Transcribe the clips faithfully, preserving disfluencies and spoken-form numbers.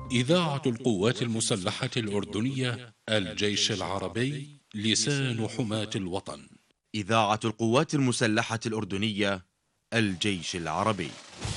إذاعة القوات المسلحة الأردنية الجيش العربي لسان حماة الوطن. إذاعة القوات المسلحة الأردنية الجيش العربي.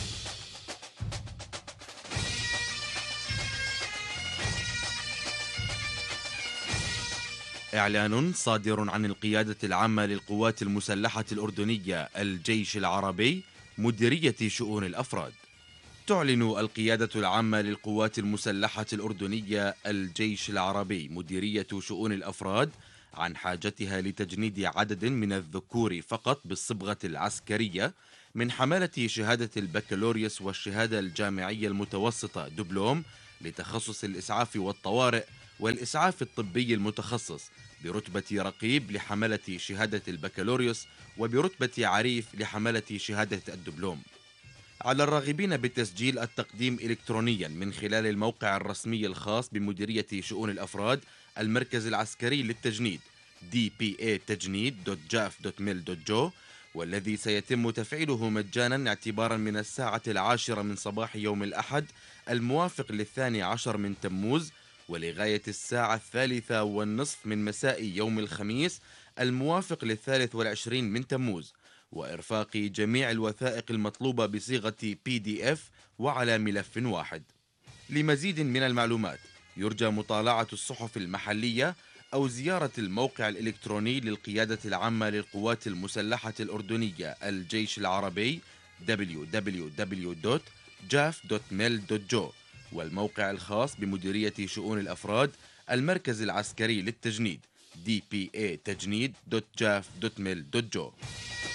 إعلان صادر عن القيادة العامة للقوات المسلحة الأردنية الجيش العربي مديرية شؤون الأفراد. تعلن القيادة العامة للقوات المسلحة الأردنية الجيش العربي مديرية شؤون الأفراد عن حاجتها لتجنيد عدد من الذكور فقط بالصبغة العسكرية من حملة شهادة البكالوريوس والشهادة الجامعية المتوسطة دبلوم لتخصص الإسعاف والطوارئ والإسعاف الطبي المتخصص برتبة رقيب لحملة شهادة البكالوريوس وبرتبة عريف لحملة شهادة الدبلوم. على الراغبين بتسجيل التقديم إلكترونيا من خلال الموقع الرسمي الخاص بمديرية شؤون الأفراد المركز العسكري للتجنيد دي بي إيه تجنيد دوت جاف دوت ميل دوت جو، والذي سيتم تفعيله مجانا اعتبارا من الساعة العاشرة من صباح يوم الأحد الموافق للثاني عشر من تموز، ولغاية الساعة الثالثة والنصف من مساء يوم الخميس الموافق للثالث والعشرين من تموز، وإرفاق جميع الوثائق المطلوبة بصيغة بي دي إف وعلى ملف واحد. لمزيد من المعلومات يرجى مطالعة الصحف المحلية أو زيارة الموقع الإلكتروني للقيادة العامة للقوات المسلحة الأردنية الجيش العربي دبليو دبليو دبليو دوت جاف دوت ميل دوت جو، والموقع الخاص بمديرية شؤون الأفراد المركز العسكري للتجنيد دي بي إيه تجنيد دوت جاف دوت ميل دوت جو.